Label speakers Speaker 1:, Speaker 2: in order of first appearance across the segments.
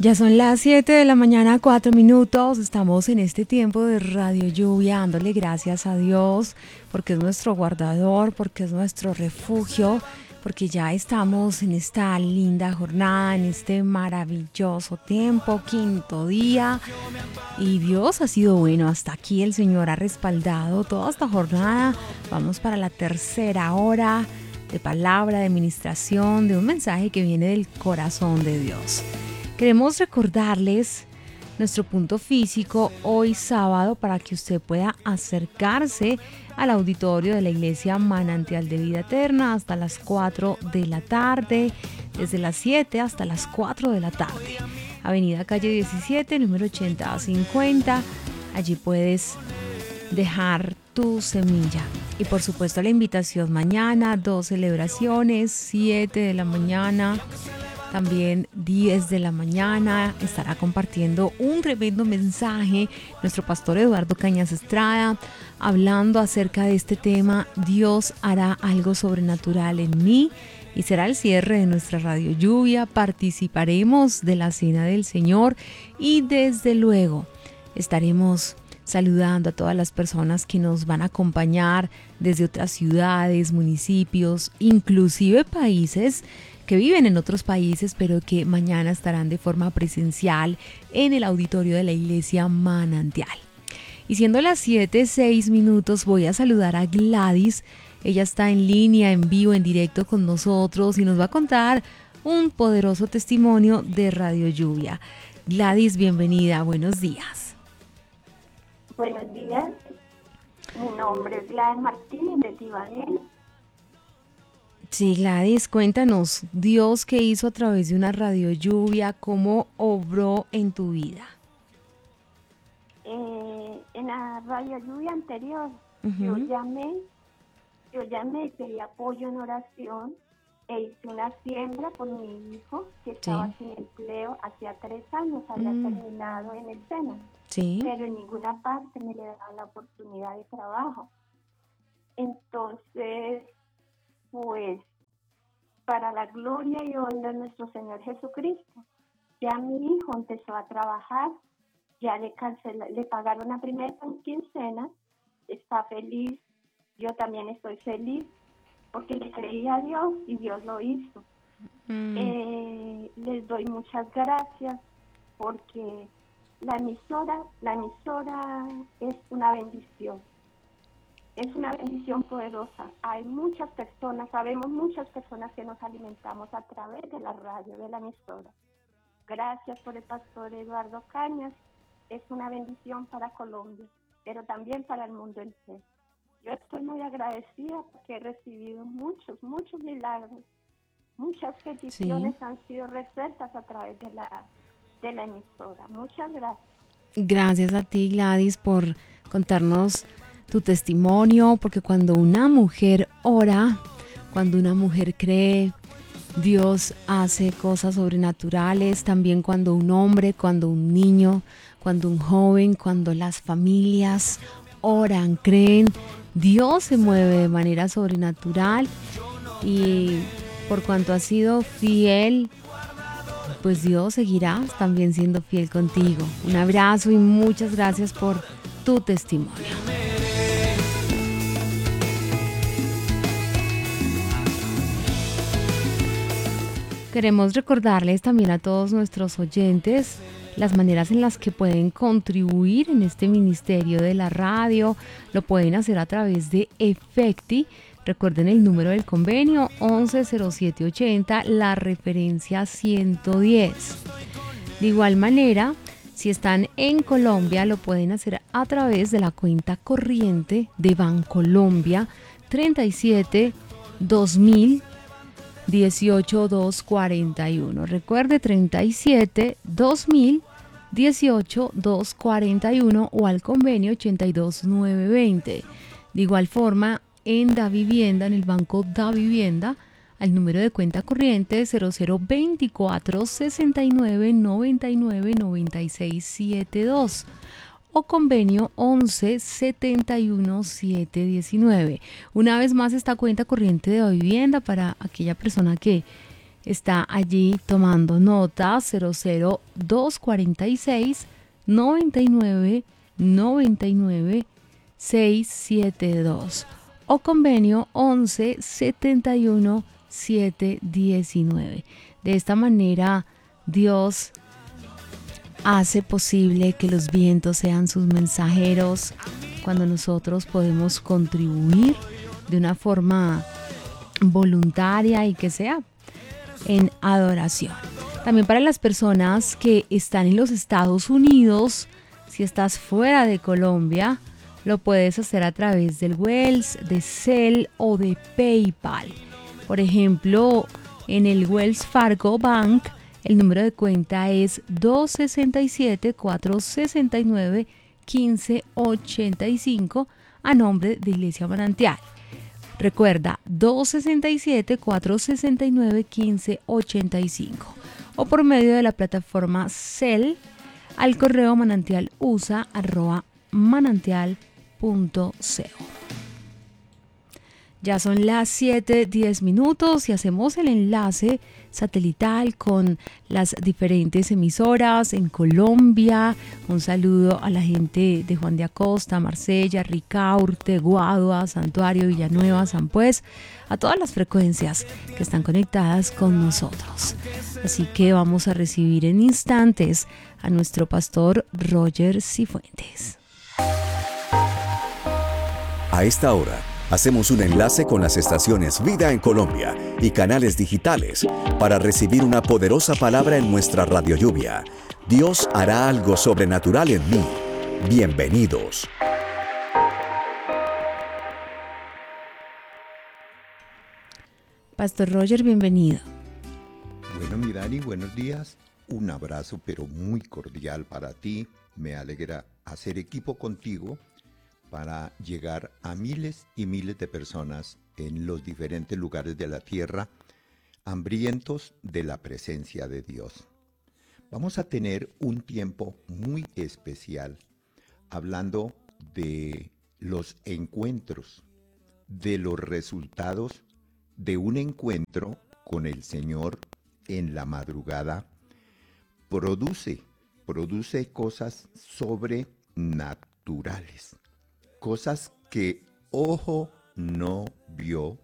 Speaker 1: Ya son las 7 de la mañana, 4 minutos. Estamos en este tiempo de Radio Lluvia, dándole gracias a Dios, porque es nuestro guardador, porque es nuestro refugio, porque ya estamos en esta linda jornada, en este maravilloso tiempo, quinto día. Y Dios ha sido bueno. Hasta aquí el Señor ha respaldado toda esta jornada. Vamos para la tercera hora de palabra, de ministración, de un mensaje que viene del corazón de Dios. Queremos recordarles nuestro punto físico hoy sábado para que usted pueda acercarse al auditorio de la Iglesia Manantial de Vida Eterna hasta las 4 de la tarde, desde las 7 hasta las 4 de la tarde. Avenida Calle 17, número 8050. Allí puedes dejar tu semilla. Y por supuesto la invitación mañana, 2 celebraciones, 7 de la mañana. También 10 de la mañana estará compartiendo un tremendo mensaje nuestro pastor Eduardo Cañas Estrada, hablando acerca de este tema: Dios hará algo sobrenatural en mí. Y será el cierre de nuestra Radio Lluvia. Participaremos de la Cena del Señor y desde luego estaremos saludando a todas las personas que nos van a acompañar desde otras ciudades, municipios, inclusive países que viven en otros países, pero que mañana estarán de forma presencial en el auditorio de la Iglesia Manantial. Y siendo las 7:06 minutos, voy a saludar a Gladys. Ella está en línea, en vivo, en directo con nosotros y nos va a contar un poderoso testimonio de Radio Lluvia. Gladys, bienvenida, buenos días.
Speaker 2: Buenos días, mi nombre es Gladys Martínez de Tibaguén.
Speaker 1: Sí, Gladys, cuéntanos, Dios, ¿qué hizo a través de una Radio Lluvia? ¿Cómo obró en tu vida?
Speaker 2: En la Radio Lluvia anterior, yo llamé y pedí apoyo en oración e hice una siembra por mi hijo que estaba sin empleo hacía 3 años, había terminado en el SENA, pero en ninguna parte me le daban la oportunidad de trabajo. Entonces, pues, para la gloria y honra de nuestro Señor Jesucristo, ya mi hijo empezó a trabajar, ya le pagaron la primera quincena, está feliz, yo también estoy feliz, porque le creí a Dios y Dios lo hizo. Les doy muchas gracias, porque la emisora es una bendición. Es una bendición poderosa. Hay muchas personas, sabemos muchas personas que nos alimentamos a través de la radio, de la emisora. Gracias por el pastor Eduardo Cañas. Es una bendición para Colombia, pero también para el mundo entero. Yo estoy muy agradecida porque he recibido muchos milagros. Muchas peticiones han sido resueltas a través de la emisora. Muchas gracias.
Speaker 1: Gracias a ti, Gladys, por contarnos tu testimonio, porque cuando una mujer ora, cuando una mujer cree, Dios hace cosas sobrenaturales. También cuando un hombre, cuando un niño, cuando un joven, cuando las familias oran, creen, Dios se mueve de manera sobrenatural. Y por cuanto has sido fiel, pues Dios seguirá también siendo fiel contigo. Un abrazo y muchas gracias por tu testimonio. Queremos recordarles también a todos nuestros oyentes las maneras en las que pueden contribuir en este ministerio de la radio. Lo pueden hacer a través de Efecti. Recuerden el número del convenio 110780, la referencia 110. De igual manera, si están en Colombia, lo pueden hacer a través de la cuenta corriente de Bancolombia 37 2000 18241. Recuerde 37 2000 18241 o al convenio 82920. De igual forma, en Davivienda, en el banco Davivienda, al número de cuenta corriente 0024 69 99 96 72 o convenio 11 71 719. Una vez más, esta cuenta corriente de Davivienda para aquella persona que está allí tomando nota. 00246 99 99 672 o convenio 11 71 719. De esta manera, Dios hace posible que los vientos sean sus mensajeros cuando nosotros podemos contribuir de una forma voluntaria y que sea en adoración. También para las personas que están en los Estados Unidos, si estás fuera de Colombia, lo puedes hacer a través del Wells, de Zelle o de PayPal. Por ejemplo, en el Wells Fargo Bank, el número de cuenta es 267-469-1585 a nombre de Iglesia Manantial. Recuerda, 267-469-1585 o por medio de la plataforma Zelle al correo manantialusa@manantial.co. Ya son las 7:10 y hacemos el enlace satelital con las diferentes emisoras en Colombia. Un saludo a la gente de Juan de Acosta, Marsella, Ricaurte, Guadua, Santuario, Villanueva, San Pues, a todas las frecuencias que están conectadas con nosotros. Así que vamos a recibir en instantes a nuestro pastor Roger Cifuentes.
Speaker 3: A esta hora hacemos un enlace con las estaciones Vida en Colombia y canales digitales para recibir una poderosa palabra en nuestra Radio Lluvia. Dios hará algo sobrenatural en mí. Bienvenidos.
Speaker 1: Pastor Roger, bienvenido.
Speaker 4: Bueno, mi Dani, buenos días. Un abrazo, pero muy cordial para ti. Me alegra hacer equipo contigo para llegar a miles y miles de personas en los diferentes lugares de la tierra, hambrientos de la presencia de Dios. Vamos a tener un tiempo muy especial hablando de los encuentros, de los resultados de un encuentro con el Señor en la madrugada. Produce cosas sobrenaturales. Cosas que ojo no vio,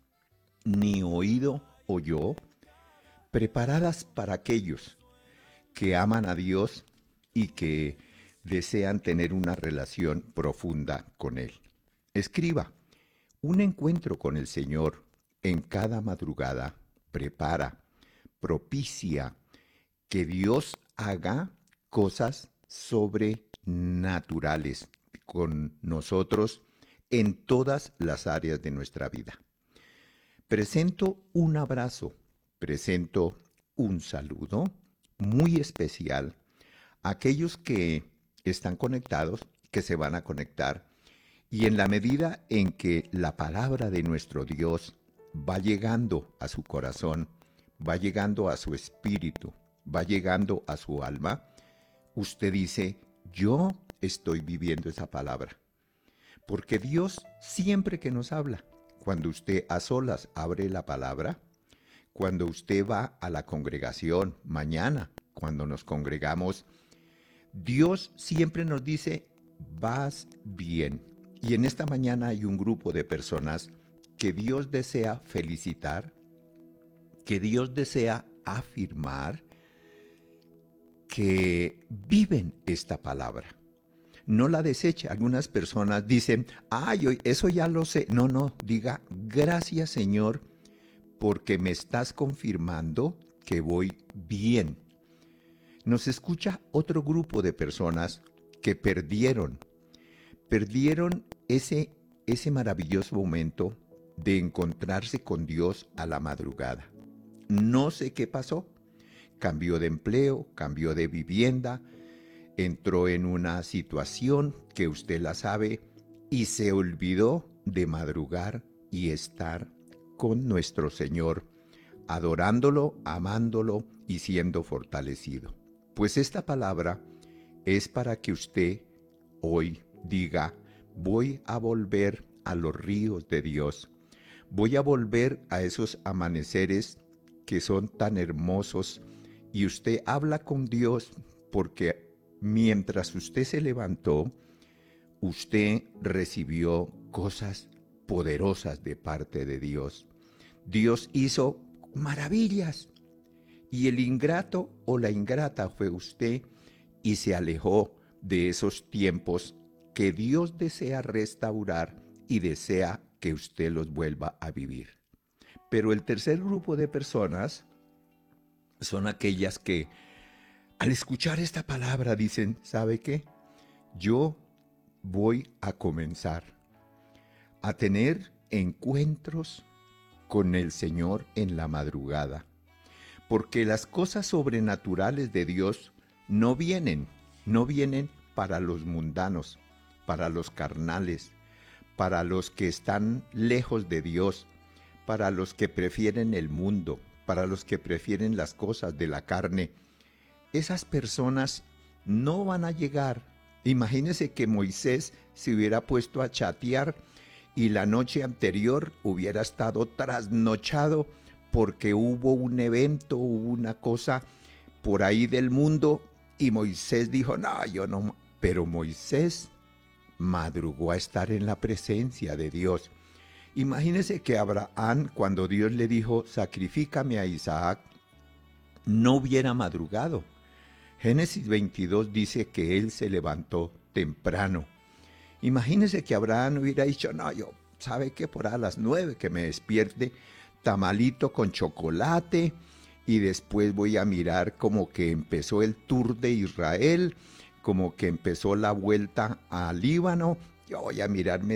Speaker 4: ni oído oyó, preparadas para aquellos que aman a Dios y que desean tener una relación profunda con Él. Escriba, un encuentro con el Señor en cada madrugada prepara, propicia que Dios haga cosas sobrenaturales con nosotros en todas las áreas de nuestra vida. Presento un abrazo, presento un saludo muy especial a aquellos que están conectados, que se van a conectar, y en la medida en que la palabra de nuestro Dios va llegando a su corazón, va llegando a su espíritu, va llegando a su alma, usted dice, yo estoy viviendo esa palabra. Porque Dios siempre que nos habla, cuando usted a solas abre la palabra, cuando usted va a la congregación, mañana, cuando nos congregamos, Dios siempre nos dice, vas bien. Y en esta mañana hay un grupo de personas que Dios desea felicitar, que Dios desea afirmar, que viven esta palabra. No la deseche. Algunas personas dicen, ay, eso ya lo sé. No, diga, gracias Señor, porque me estás confirmando que voy bien. Nos escucha otro grupo de personas que perdieron ese maravilloso momento de encontrarse con Dios a la madrugada. No sé qué pasó. Cambió de empleo, cambió de vivienda, entró en una situación que usted la sabe y se olvidó de madrugar y estar con nuestro Señor, adorándolo, amándolo y siendo fortalecido. Pues esta palabra es para que usted hoy diga, voy a volver a los ríos de Dios, voy a volver a esos amaneceres que son tan hermosos y usted habla con Dios porque mientras usted se levantó, usted recibió cosas poderosas de parte de Dios. Dios hizo maravillas y el ingrato o la ingrata fue usted y se alejó de esos tiempos que Dios desea restaurar y desea que usted los vuelva a vivir. Pero el tercer grupo de personas son aquellas que al escuchar esta palabra dicen, ¿sabe qué? Yo voy a comenzar a tener encuentros con el Señor en la madrugada, porque las cosas sobrenaturales de Dios no vienen para los mundanos, para los carnales, para los que están lejos de Dios, para los que prefieren el mundo, para los que prefieren las cosas de la carne. Esas personas no van a llegar. Imagínese que Moisés se hubiera puesto a chatear y la noche anterior hubiera estado trasnochado porque hubo un evento, hubo una cosa por ahí del mundo y Moisés dijo, no, yo no. Pero Moisés madrugó a estar en la presencia de Dios. Imagínese que Abraham, cuando Dios le dijo, sacrifícame a Isaac, no hubiera madrugado. Génesis 22 dice que él se levantó temprano. Imagínese que Abraham hubiera dicho, no, yo, ¿sabe qué? Por a las 9 que me despierte, tamalito con chocolate, y después voy a mirar como que empezó el tour de Israel, como que empezó la vuelta al Líbano, yo voy a mirarme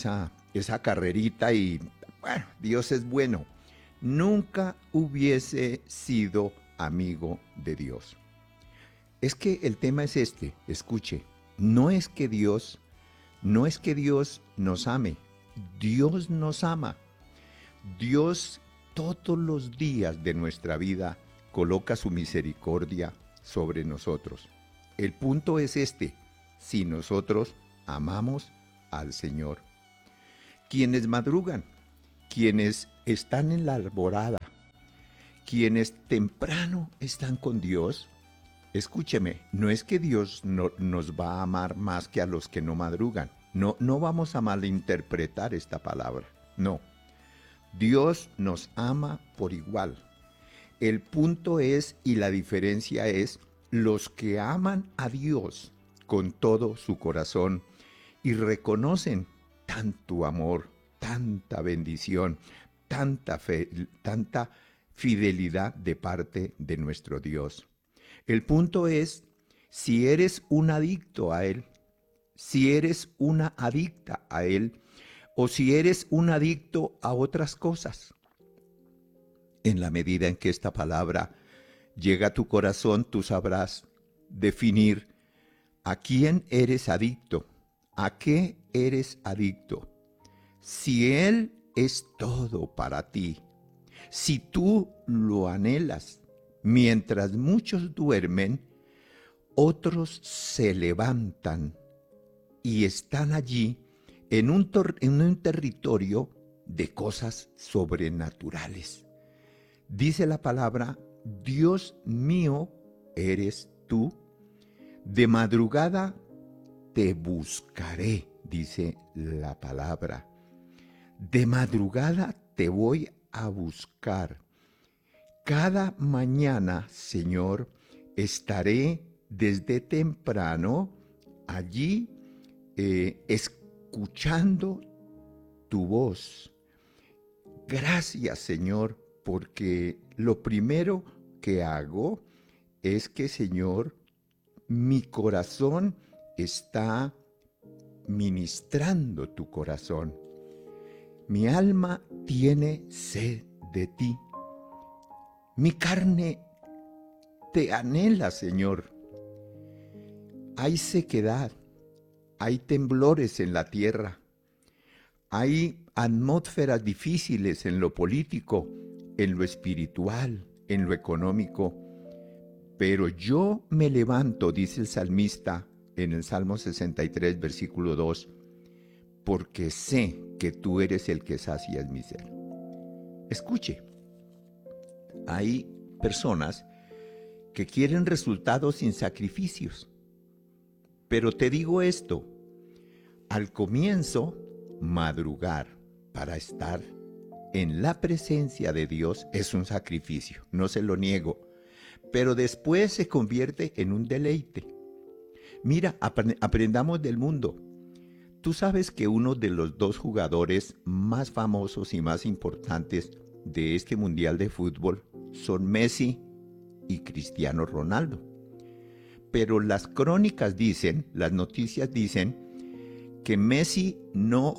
Speaker 4: esa carrerita y, bueno, Dios es bueno. Nunca hubiese sido amigo de Dios. Es que el tema es este, escuche, no es que Dios nos ame, Dios nos ama. Dios todos los días de nuestra vida coloca su misericordia sobre nosotros. El punto es este, si nosotros amamos al Señor. Quienes madrugan, quienes están en la alborada, quienes temprano están con Dios, escúcheme, no es que Dios no nos va a amar más que a los que no madrugan. No vamos a malinterpretar esta palabra. No. Dios nos ama por igual. El punto es, y la diferencia es, los que aman a Dios con todo su corazón y reconocen tanto amor, tanta bendición, tanta fe, tanta fidelidad de parte de nuestro Dios. El punto es, si eres un adicto a Él, si eres una adicta a Él, o si eres un adicto a otras cosas. En la medida en que esta palabra llega a tu corazón, tú sabrás definir a quién eres adicto, a qué eres adicto. Si Él es todo para ti, si tú lo anhelas, mientras muchos duermen, otros se levantan y están allí en un territorio de cosas sobrenaturales. Dice la palabra, Dios mío eres tú, de madrugada te buscaré, dice la palabra. De madrugada te voy a buscar. Cada mañana, Señor, estaré desde temprano allí escuchando tu voz. Gracias, Señor, porque lo primero que hago es que, Señor, mi corazón está ministrando tu corazón. Mi alma tiene sed de ti. Mi carne te anhela, Señor. Hay sequedad, hay temblores en la tierra, hay atmósferas difíciles en lo político, en lo espiritual, en lo económico. Pero yo me levanto, dice el salmista en el Salmo 63, versículo 2, porque sé que tú eres el que sacias mi sed. Escuche, Hay personas que quieren resultados sin sacrificios. Pero te digo esto, al comienzo, madrugar para estar en la presencia de Dios es un sacrificio, no se lo niego, pero después se convierte en un deleite. Mira, aprendamos del mundo. Tú sabes que uno de los dos jugadores más famosos y más importantes de este Mundial de Fútbol son Messi y Cristiano Ronaldo. Pero las crónicas dicen, las noticias dicen, que Messi no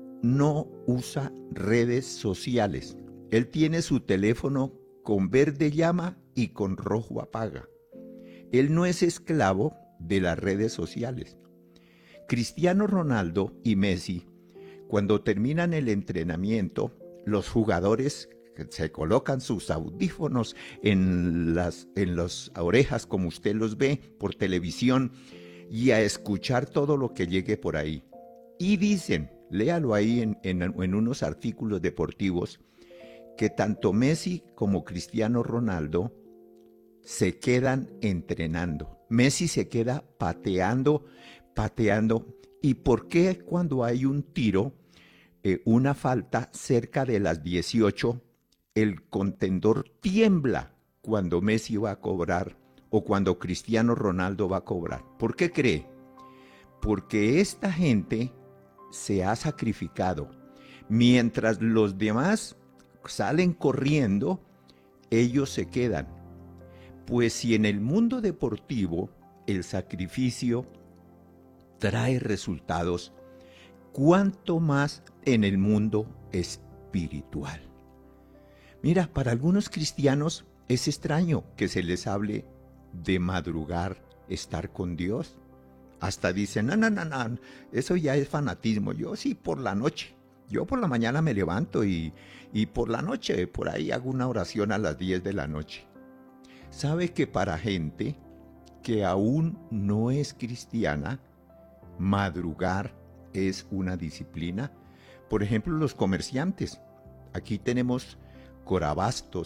Speaker 4: usa redes sociales. Él tiene su teléfono con verde llama y con rojo apaga. Él no es esclavo de las redes sociales. Cristiano Ronaldo y Messi, cuando terminan el entrenamiento, los jugadores se colocan sus audífonos en las orejas, como usted los ve por televisión, y a escuchar todo lo que llegue por ahí. Y dicen, léalo ahí en unos artículos deportivos, que tanto Messi como Cristiano Ronaldo se quedan entrenando. Messi se queda pateando. ¿Y por qué cuando hay un tiro, una falta cerca de las 18, el contendor tiembla cuando Messi va a cobrar o cuando Cristiano Ronaldo va a cobrar? ¿Por qué cree? Porque esta gente se ha sacrificado. Mientras los demás salen corriendo, ellos se quedan. Pues si en el mundo deportivo el sacrificio trae resultados, ¿cuánto más en el mundo espiritual? Mira, para algunos cristianos es extraño que se les hable de madrugar, estar con Dios. Hasta dicen, no, eso ya es fanatismo. Yo sí por la noche. Yo por la mañana me levanto y por la noche, por ahí hago una oración a las 10 de la noche. ¿Sabe que para gente que aún no es cristiana, madrugar es una disciplina? Por ejemplo, los comerciantes. Aquí tenemos Corabastos,